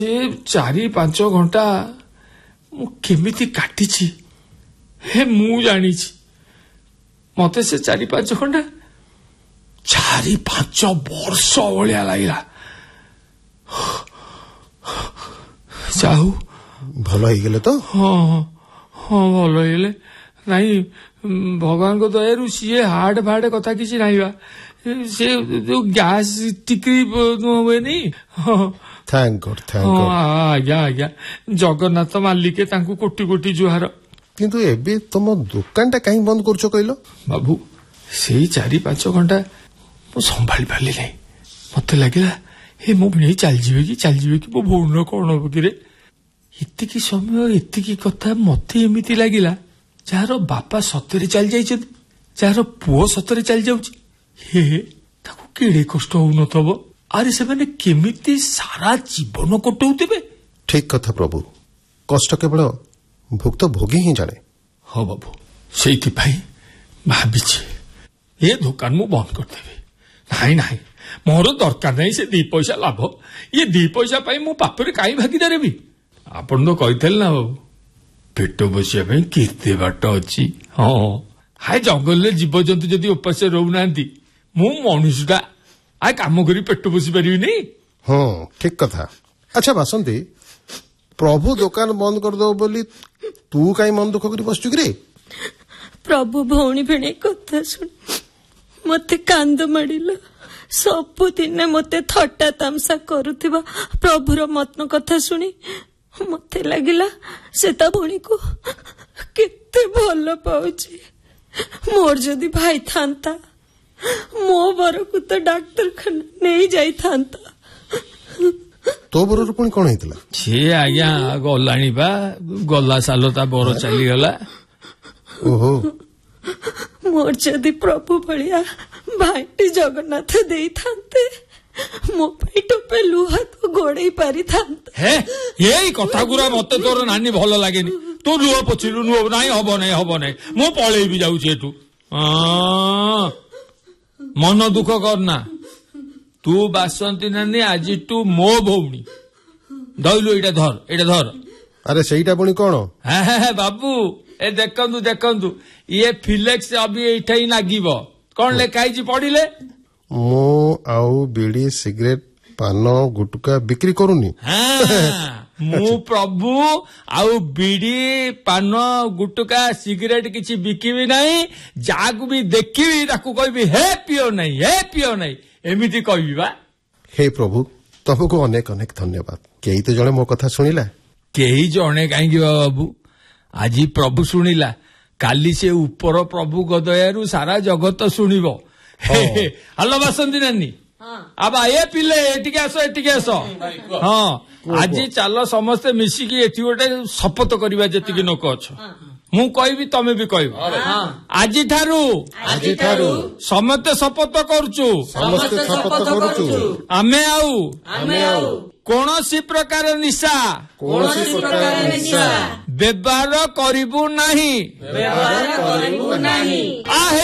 4-5 घंटा मु केमिति काटिछि हे मु जानिछि मते से 4-5 घंटा 4-5 वर्ष भलिया लागिला। जाऊ भल हो गले तो हाँ हाँ भल हो नहीं भगवान को दयारू सी हार्ड फार्ड कथा किसी नहीं बा से जो गैस टिकरी हुए नहीं थैंक गॉड आज्ञा आज्ञा जगन्नाथ मालिके तांकू कोटी कोटी जुहार। किंतु एबे तुम दुकान टा कहीं बंद करछो कहलो बाबू से 4-5 घंटा मु संभाली पारली नहीं मत लगिला हे मो नहीं चल जीवे कि मो भौन कौन हम कि एतिकी समय एतिकी कथा मत एमती लगिला जार बापा सतरे चल जाइए जार पुओ सतरे चल जाऊँ हे ताको केड़े कष्ट हो नथबो अरे से माने केमिति सारा जीवन कटौथिबे। ठीक कथा प्रभु कष्ट केवल भुक्त भोगी ही जाने। हाँ बाबू से भावी ये दुकान मु बंद करदेवी नहीं नहीं मोर दरकार नहीं से 2 पैसा लाभ ये 2 पैसा पाई मो पापरे कहीं भागीदार भी आपन तो कही ना बाबू पेट बसिया केते बाट अच्छी हाँ हाय जंगल जीवजंतु जदि उपास रोना मु मनुष्यटा आ काम करी पेट बसी पारि नहीं। हाँ ठीक कथा। अच्छा बासंती प्रभु दुकान बंद करदो बोली तू कहीं मन दुख करी बसचु रे प्रभु भौणी भेणे कथा सुन मते कांद माडिला सबुदिन मते थट्टा तामसा करुथिबा प्रभुर मतन कथा सुनी मते लागिला से ता भौणी को केते भल पाउची मोर जदि भाई थांता मो बर को तो डाक्तरखाना नहीं जाई थांता। तो बर पुणी कौन होइतला छे आज्ञा गलाणी बा गला सालो ता बर चली गला। ओहो मोर जदि प्रभु भलिया भाईटी जगन्नाथ देई थांते मो पेट पे लुहा तो गोड़े पारि थांता। हे यही कथा गुरा मते तोर नानी भल लागेनी तू लुह पछिलु नु नाही हबो नाही मो पळेई भी जाउछि एटू मन दुख करना तू बासंती नानी आज तू मो भौणी दइलु एटा धर अरे सेईटा पुणी कोन है बाबू ए देखंतु ये फिलेक्स अभी एठा ही लागिबो कोन लेखाई पढ़िले मो आउ बीड़ी सिगरेट पान गुटका बिक्री करूनी। मु प्रभु आउ बीड़ी पान गुटका सिगरेट किछि बिकिबी नहीं जाकू भी देखिबी ताकू कहबी हे पियो नहीं एमिति कहबी बा। हे प्रभु तुमको अनेक अनेक धन्यवाद केही तो जणे मो कथा सुनिला केही जणे काई बाबू आज प्रभु शुणिला काली से ऊपर प्रभु गदयारू सारा जगत शुणिबो। हेलो बासंती नानी अब ये पिले एटिके आस हाँ आज चल समस्ते मिसिकी एठी गोटे शपथ करवा जतिकी लोक अछ मु कहबी तमे भी कहब आज ठारू समस्ते शपथ करूचु आमे आउ कौनसी प्रकार निशा व्यवहार करिबु नाही।